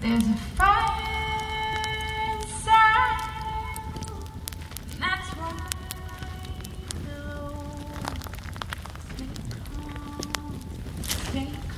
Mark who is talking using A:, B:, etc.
A: There's a fire inside, and that's what I know. Stay calm, stay